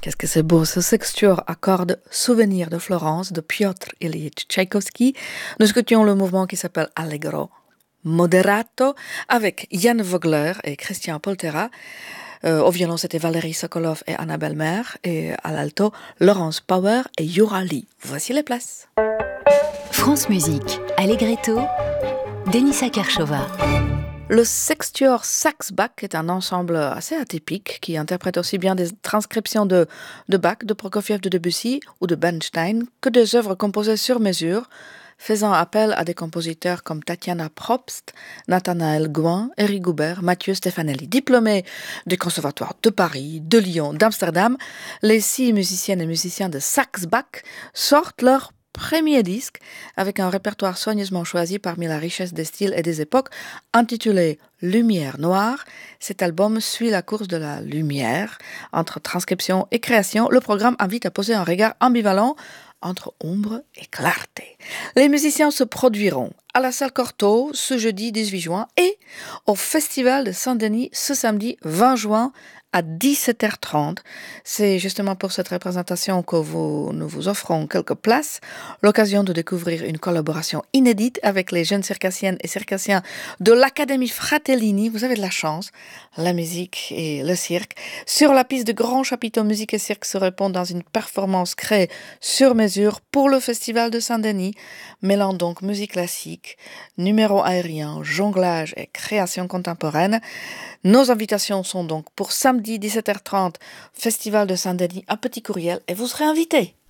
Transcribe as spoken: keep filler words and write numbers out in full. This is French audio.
Qu'est-ce que c'est beau, ce sextuor à cordes Souvenir de Florence de Piotr Ilyich Tchaïkovski. Nous écoutions le mouvement qui s'appelle Allegro Moderato avec Jan Vogler et Christian Poltera. Euh, au violon, c'était Valérie Sokolov et Anna Belmer. Et à l'alto, Laurence Power et Yura Lee. Voici les places. France Musique, Allegretto, Denisa Kershova. Le Sextuor Saxe-Bach est un ensemble assez atypique qui interprète aussi bien des transcriptions de, de Bach, de Prokofiev, de Debussy ou de Bernstein que des œuvres composées sur mesure, faisant appel à des compositeurs comme Tatiana Probst, Nathanaël Gouin, Eric Goubert, Mathieu Stefanelli. Diplômés des conservatoires de Paris, de Lyon, d'Amsterdam, les six musiciennes et musiciens de Saxe-Bach sortent leur premier disque avec un répertoire soigneusement choisi parmi la richesse des styles et des époques, intitulé Lumière Noire. Cet album suit la course de la lumière. Entre transcription et création, le programme invite à poser un regard ambivalent entre ombre et clarté. Les musiciens se produiront à la salle Cortot ce jeudi dix-huit juin et au Festival de Saint-Denis ce samedi vingt juin à dix-sept heures trente. C'est justement pour cette représentation que vous, nous vous offrons quelques places, l'occasion de découvrir une collaboration inédite avec les jeunes circassiennes et circassiens de l'Académie Fratellini. Vous avez de la chance, la musique et le cirque. Sur la piste de grands chapiteaux musique et cirque se répondent dans une performance créée sur mesure pour le Festival de Saint-Denis, mêlant donc musique classique, numéros aériens, jonglage et création contemporaine. Nos invitations sont donc pour samedi dix-sept heures trente, Festival de Saint-Denis, un petit courriel et vous serez invités.